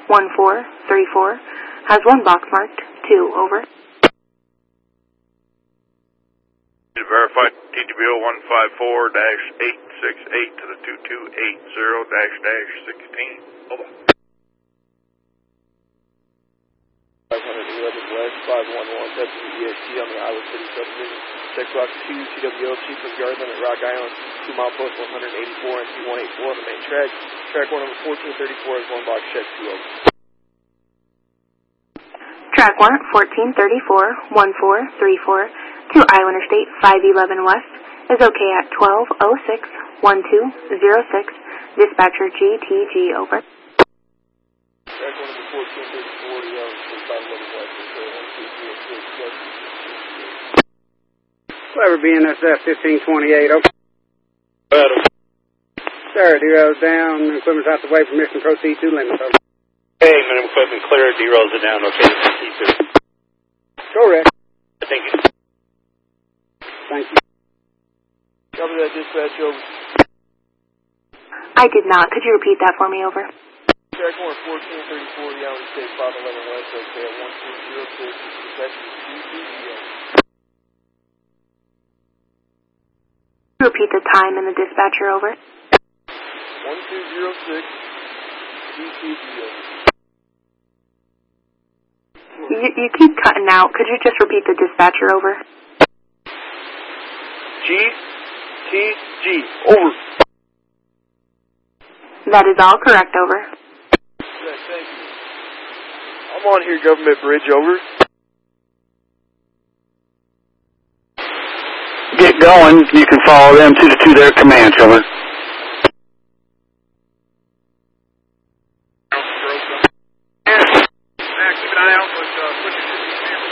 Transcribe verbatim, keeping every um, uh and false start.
one four three four has one box marked two, over. Verify T T B O one five four dash eight six eight to the two two eight zero dash dash sixteen. Over. five eleven West five one one W E S T on the Iowa City subdivision. Check box two, T W O, Chief of Yard Limit, Rock Island, two mile post one eighty-four and T one eighty-four on the main track. Track one number fourteen thirty-four is one box check two, over. Track one, fourteen thirty-four, one four three four to Iowa Interstate five eleven West is okay at twelve oh six, one two zero six. Dispatcher G T G, over. Track one number fourteen thirty-four, Iowa Interstate five eleven West is one two zero six. Clever B N S F fifteen twenty-eight, over. Battle. Sir, D-Rose down, equipment's out the way, permission to proceed to limits, over. Hey, minimum equipment clear, D-Rolls are down, okay, proceed to. Correct. Thank you. Thank you. Cover that dispatch, over. I did not. Could you repeat that for me, over? Track one, fourteen thirty-four, Iowa Interstate five eleven West, okay at one two zero six. Dispatcher G T G, over. Repeat the time and the dispatcher, over. one two zero six, G T G, over. You, you keep cutting out. Could you just repeat the dispatcher, over? G T G, over. That is all correct, over. Yeah, thank you. I'm on here, Government Bridge, over. Get going. You can follow them to, the, to their commands, over. Keep an eye out, but uh, push it to the